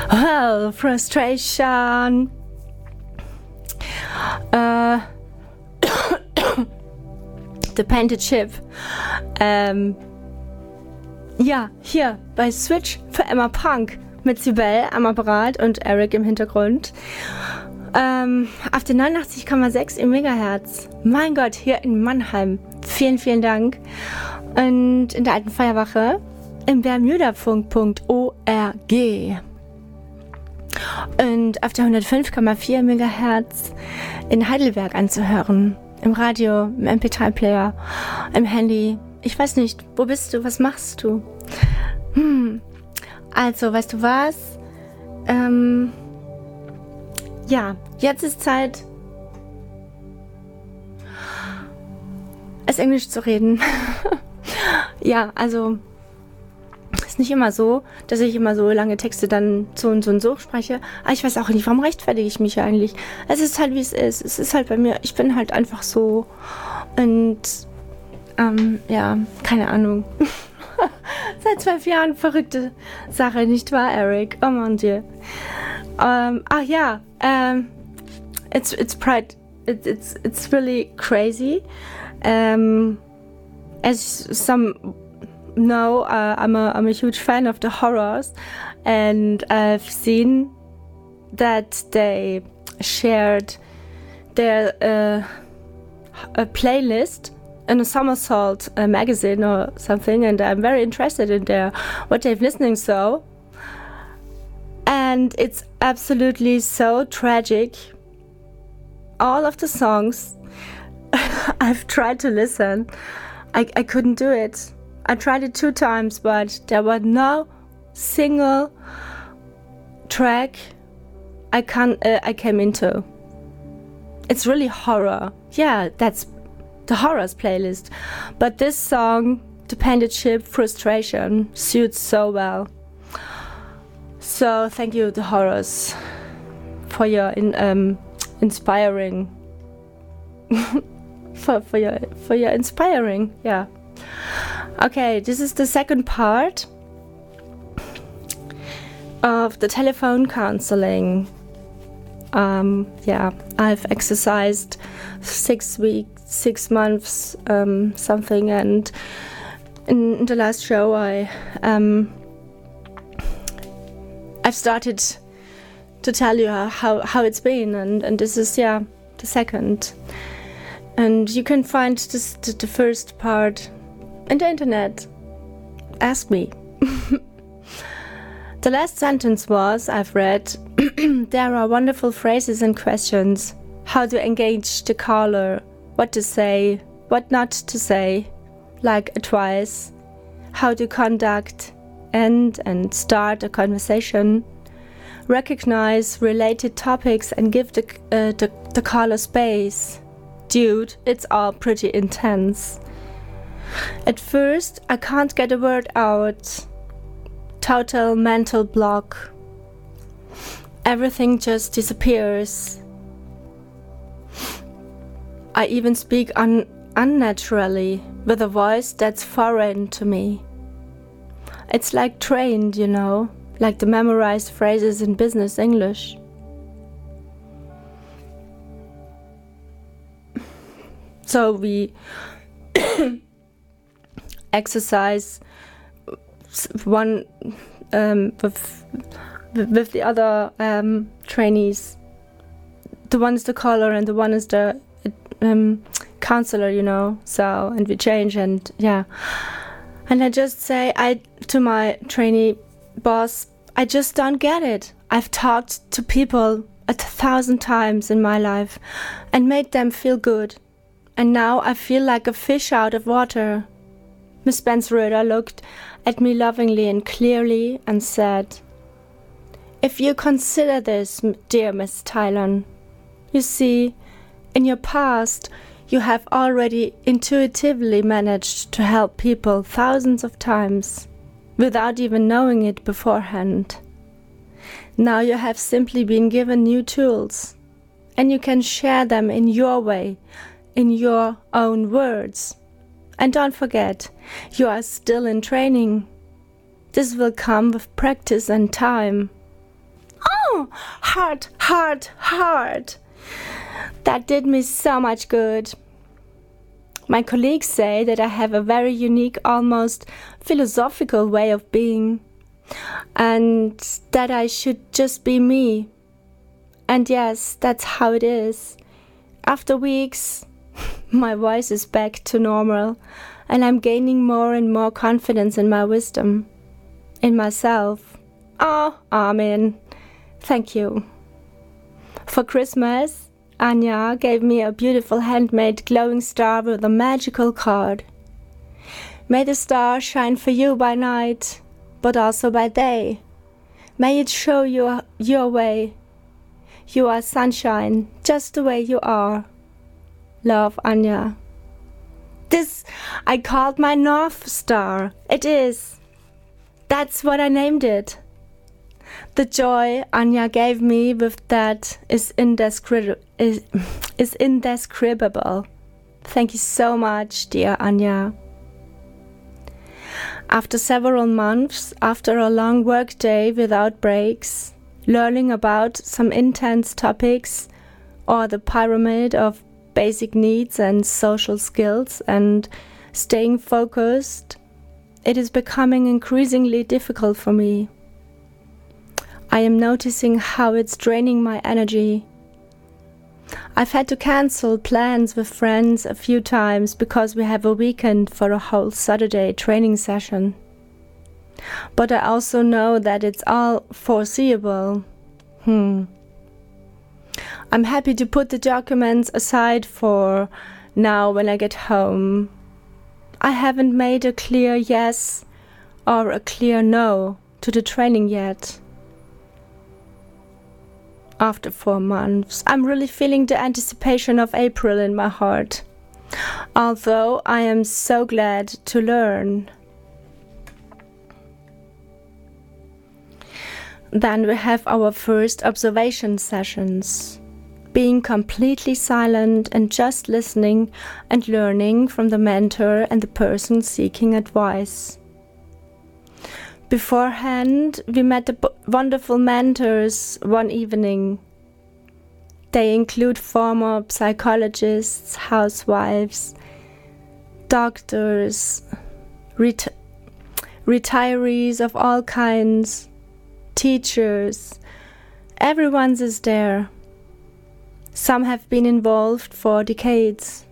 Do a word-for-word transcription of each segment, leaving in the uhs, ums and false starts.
Well, frustration. Uh, The Painted Ship. Ähm, ja, hier bei Switch für Emma Punk mit Sibel am Apparat und Eric im Hintergrund. Ähm, auf den neunundachtzig Komma sechs im Megahertz. Mein Gott, hier in Mannheim. Vielen, vielen Dank. Und in der alten Feuerwache im bermudafunk punkt org. Und auf der hundertfünf Komma vier Megahertz in Heidelberg anzuhören. Im Radio, im M P drei Player, im Handy. Ich weiß nicht, wo bist du? Was machst du? Hm. Also, weißt du was? Ähm, ja, jetzt ist Zeit, es Englisch zu reden. Ja, also ist nicht immer so, dass ich immer so lange Texte dann so und so und so spreche. Aber ich weiß auch nicht, warum rechtfertige ich mich eigentlich? Es ist halt, wie es ist. Es ist halt bei mir, ich bin halt einfach so. Und, ähm, ja, keine Ahnung. Seit zwölf Jahren verrückte Sache, nicht wahr, Eric? Oh mon Dieu. Ähm, ach ja, ähm, it's, it's pride, it, it's, it's really crazy. Um, as some know, uh, I'm a I'm a huge fan of the horrors, and I've seen that they shared their uh, a playlist in a Somersault uh, magazine or something, and I'm very interested in their what they've listening so, and it's absolutely so tragic. All of the songs. I've tried to listen. I, I couldn't do it. I tried it two times, but there was no single track I can uh, I came into. It's really horror. Yeah, that's the horrors playlist. But this song, The Painted Ship, Frustration, suits so well. So thank you, the horrors, for your in, um, inspiring. For, for your for your inspiring, yeah. Okay, this is the second part of the telephone counseling. Um, yeah, I've exercised six weeks, six months, um, something, and in, in the last show, I um, I've started to tell you how how it's been, and and this is yeah the second. And you can find this, the first part on the internet. Ask me. The last sentence was, I've read, there are wonderful phrases and questions. How to engage the caller, what to say, what not to say, like advice, how to conduct, end and start a conversation, recognize related topics and give the, uh, the, the caller space. Dude, it's all pretty intense. At first, I can't get a word out. Total mental block. Everything just disappears. I even speak un- unnaturally, with a voice that's foreign to me. It's like trained, you know, like the memorized phrases in business English. So we exercise one um, with with the other um, trainees. The one is the caller and the one is the um, counselor, you know. So and we change and yeah. And I just say I to my trainee boss, I just don't get it. I've talked to people a thousand times in my life and made them feel good. And now I feel like a fish out of water. Miss Spence-Röder looked at me lovingly and clearly and said, if you consider this, dear Miss Tylon, you see, in your past, you have already intuitively managed to help people thousands of times, without even knowing it beforehand. Now you have simply been given new tools, and you can share them in your way, in your own words. And don't forget, you are still in training. This will come with practice and time. Oh, heart, heart, heart. That did me so much good. My colleagues say that I have a very unique, almost philosophical way of being, and that I should just be me. And yes, that's how it is. After weeks, my voice is back to normal, and I'm gaining more and more confidence in my wisdom, in myself. Oh, amen. Thank you. For Christmas, Anja gave me a beautiful handmade glowing star with a magical card. May the star shine for you by night, but also by day. May it show you your way. You are sunshine, just the way you are. Love, Anja. This I called my North Star. It is. That's what I named it. The joy Anja gave me with that is, indescri- is, is indescribable. Thank you so much, dear Anja. After several months, after a long work day without breaks, learning about some intense topics or the pyramid of basic needs and social skills and staying focused, it is becoming increasingly difficult for me. I am noticing how it's draining my energy. I've had to cancel plans with friends a few times because we have a weekend for a whole Saturday training session. But I also know that it's all foreseeable. Hmm. I'm happy to put the documents aside for now when I get home. I haven't made a clear yes or a clear no to the training yet. After four months, I'm really feeling the anticipation of April in my heart, although I am so glad to learn. Then we have our first observation sessions, being completely silent and just listening and learning from the mentor and the person seeking advice. Beforehand, we met the b- wonderful mentors one evening. They include former psychologists, housewives, doctors, ret- retirees of all kinds, teachers. Everyone is there. Some have been involved for decades.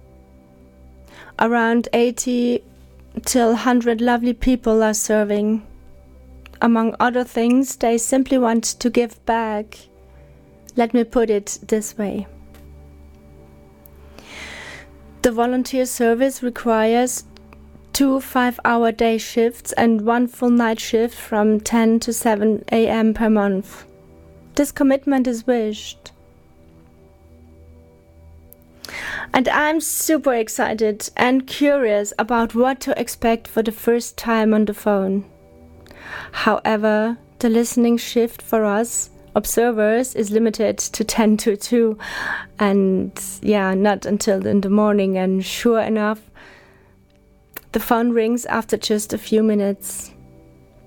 Around eighty till one hundred lovely people are serving. Among other things, they simply want to give back. Let me put it this way. The volunteer service requires two five-hour day shifts and one full night shift from ten to seven a.m. per month. This commitment is wished. And I'm super excited and curious about what to expect for the first time on the phone. However, the listening shift for us observers is limited to ten to two, and yeah, not until in the morning. And sure enough, the phone rings after just a few minutes.